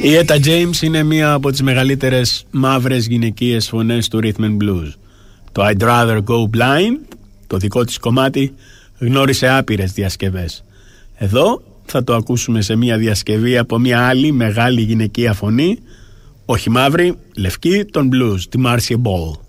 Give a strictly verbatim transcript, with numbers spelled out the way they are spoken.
Η Etta James είναι μία από τις μεγαλύτερες μαύρες γυναικείες φωνές του Rhythm and Blues. Το I'd Rather Go Blind, το δικό της κομμάτι, γνώρισε άπειρες διασκευές. Εδώ θα το ακούσουμε σε μία διασκευή από μία άλλη μεγάλη γυναικεία φωνή, όχι μαύρη, λευκή, τον blues, τη Marcia Ball.